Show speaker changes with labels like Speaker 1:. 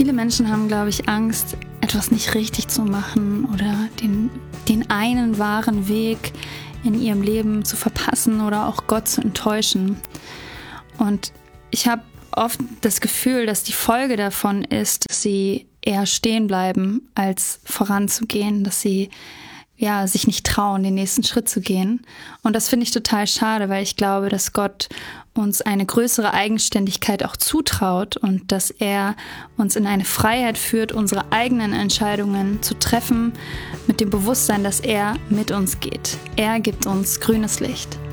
Speaker 1: Viele Menschen haben, glaube ich, Angst, etwas nicht richtig zu machen oder den einen wahren Weg in ihrem Leben zu verpassen oder auch Gott zu enttäuschen. Und ich habe oft das Gefühl, dass die Folge davon ist, dass sie eher stehen bleiben, als voranzugehen, dass sie sich nicht trauen, den nächsten Schritt zu gehen. Und das finde ich total schade, weil ich glaube, dass Gott uns eine größere Eigenständigkeit auch zutraut und dass er uns in eine Freiheit führt, unsere eigenen Entscheidungen zu treffen, mit dem Bewusstsein, dass er mit uns geht. Er gibt uns grünes Licht.